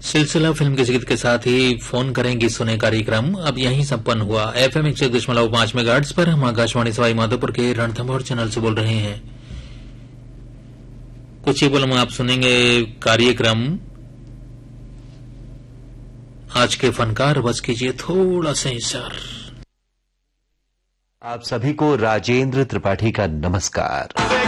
सिलसिला फिल्म के जिक्र के साथ ही फोन करेंगे सुने कार्यक्रम अब यहीं संपन्न हुआ। FM 101.5 मेगाहर्ट्ज पर हम आकाशवाणी सवाई माधोपुर के रणथंभौर चैनल से बोल रहे हैं। कुछ ही पल में आप सुनेंगे कार्यक्रम आज के फनकार। बस कीजिए थोड़ा सा इंतजार। आप सभी को राजेंद्र त्रिपाठी का नमस्कार।